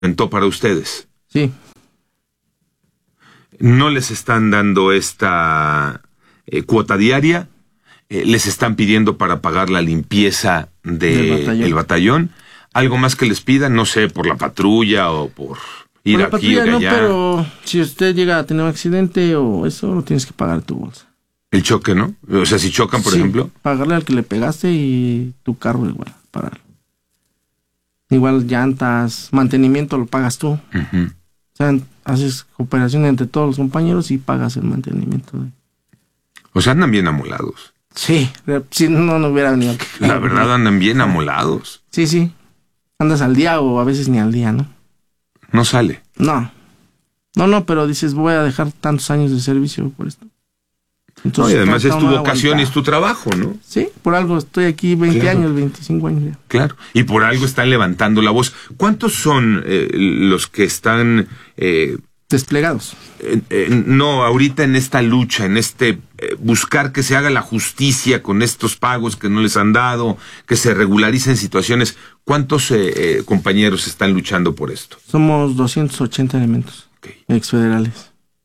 aumentó para ustedes. Sí. ¿No les están dando esta cuota diaria? ¿Les están pidiendo para pagar la limpieza del batallón? ¿Algo más que les pidan? No sé, por la patrulla o por ir por la aquí o patrulla, allá. No, pero si usted llega a tener un accidente o eso, lo tienes que pagar de tu bolsa. El choque, ¿no? O sea, si chocan, por ejemplo. Pagarle al que le pegaste y tu carro igual, pagarlo. Igual llantas, mantenimiento lo pagas tú. Uh-huh. O sea, haces cooperación entre todos los compañeros y pagas el mantenimiento. O sea, andan bien amolados. Sí, si no hubiera venido aquí. La verdad, andan bien amolados. Sí. Andas al día o a veces ni al día, ¿no? No sale. No, pero dices, voy a dejar tantos años de servicio por esto. Entonces, no, y además es tu vocación y es tu trabajo, ¿no? Sí, por algo estoy aquí 20 años, 25 años ya. Claro, y por algo están levantando la voz. ¿Cuántos son los que están... desplegados? No, ahorita en esta lucha, en buscar que se haga la justicia con estos pagos que no les han dado, que se regularicen situaciones. ¿Cuántos compañeros están luchando por esto? Somos 280 elementos exfederales.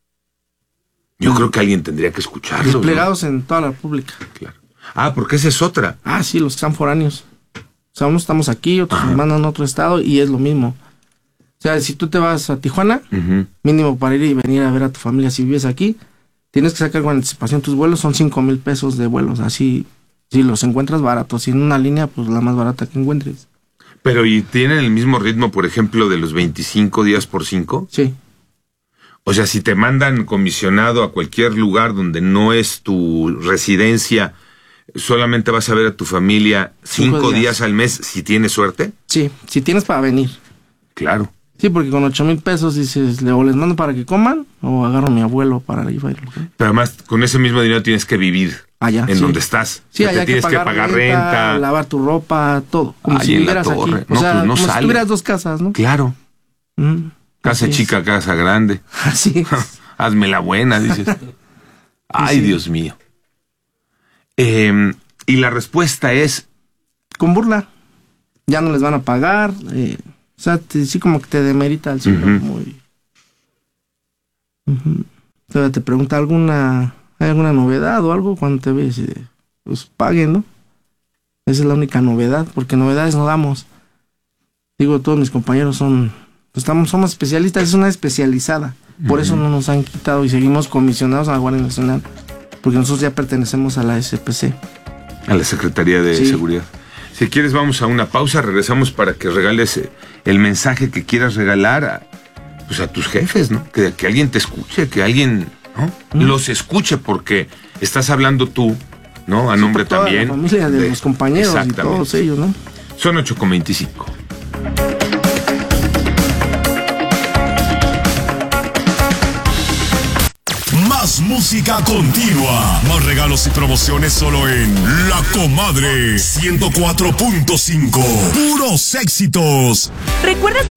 Yo creo que alguien tendría que escucharlos. Desplegados, ¿no? En toda la República. Claro. porque esa es otra. Sí, los que están foráneos. O sea, unos estamos aquí, otros nos mandan a otro estado y es lo mismo. O sea, si tú te vas a Tijuana, mínimo para ir y venir a ver a tu familia, si vives aquí, tienes que sacar con anticipación tus vuelos, son 5,000 pesos de vuelos. Así, si los encuentras baratos, si en una línea, pues la más barata que encuentres. Pero, ¿y tienen el mismo ritmo, por ejemplo, de los 25 días por 5? Sí. O sea, si te mandan comisionado a cualquier lugar donde no es tu residencia, ¿solamente vas a ver a tu familia 5 días al mes si tienes suerte? Sí, si tienes para venir. Claro. Sí, porque con 8,000 pesos dices, o les mando para que coman, o agarro a mi abuelo para ir. Pero además, con ese mismo dinero tienes que vivir allá, en donde estás. Sí, allá tienes que pagar renta, lavar tu ropa, todo. Como si vivieras aquí. O sea, pues no como sale. si tuvieras 2 casas, ¿no? Claro. Casa chica, casa grande. Así es. Hazme la buena, dices. Ay, sí. Dios mío. Y la respuesta es... Con burla. Ya no les van a pagar. O sea, sí como que te demerita el sueldo. Muy... Entonces te pregunta, ¿hay alguna novedad o algo cuando te ves? Pues paguen, ¿no? Esa es la única novedad, porque novedades no damos. Digo, todos mis compañeros somos especialistas, es una especializada. Por eso no nos han quitado y seguimos comisionados a la Guardia Nacional, porque nosotros ya pertenecemos a la SPC. A la Secretaría de Seguridad. Si quieres vamos a una pausa, regresamos para que regales el mensaje que quieras regalar a tus jefes, ¿no? Que alguien te escuche, que alguien, ¿no? Los escuche, porque estás hablando tú, ¿no? A nombre toda también la familia de los compañeros y todos ellos, ¿no? Son 8:25. Más música continua, más regalos y promociones solo en La Comadre 104.5. Puros éxitos. ¿Recuerdas